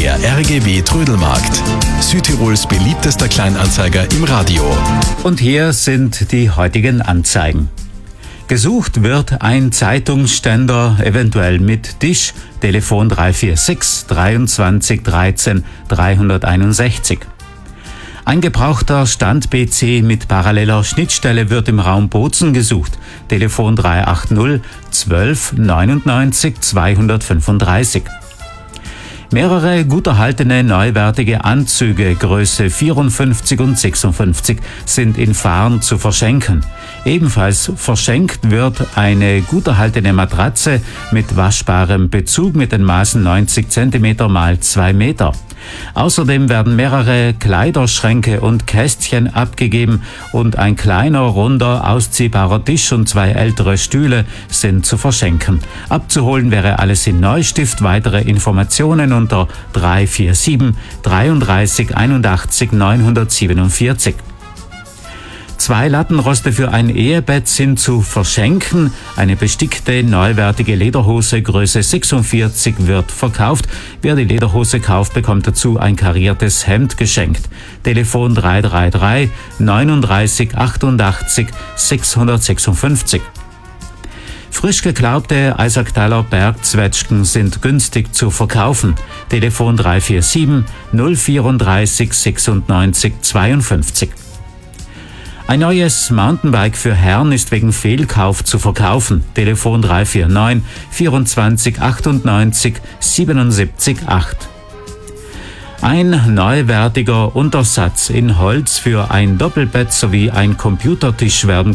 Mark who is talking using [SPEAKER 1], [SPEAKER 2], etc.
[SPEAKER 1] Der RGW Trödelmarkt. Südtirols beliebtester Kleinanzeiger im Radio.
[SPEAKER 2] Und hier sind die heutigen Anzeigen. Gesucht wird ein Zeitungsständer, eventuell mit Tisch, Telefon 346 23 13 361. Ein gebrauchter Stand-PC mit paralleler Schnittstelle wird im Raum Bozen gesucht, Telefon 380 12 99 235. Mehrere gut erhaltene neuwertige Anzüge Größe 54 und 56 sind in Fahren zu verschenken. Ebenfalls verschenkt wird eine gut erhaltene Matratze mit waschbarem Bezug mit den Maßen 90 cm x 2 Meter. Außerdem werden mehrere Kleiderschränke und Kästchen abgegeben und ein kleiner, runder, ausziehbarer Tisch und 2 ältere Stühle sind zu verschenken. Abzuholen wäre alles in Neustift. Weitere Informationen unter 347 33 81 947. 2 Lattenroste für ein Ehebett sind zu verschenken. Eine bestickte, neuwertige Lederhose Größe 46 wird verkauft. Wer die Lederhose kauft, bekommt dazu ein kariertes Hemd geschenkt. Telefon 333 39 88 656. Frisch geklaubte Eisacktaler Bergzwetschgen sind günstig zu verkaufen. Telefon 347 034 96 52. Ein neues Mountainbike für Herren ist wegen Fehlkauf zu verkaufen. Telefon 349 24 98 77 8. Ein neuwertiger Untersatz in Holz für ein Doppelbett sowie ein Computertisch werden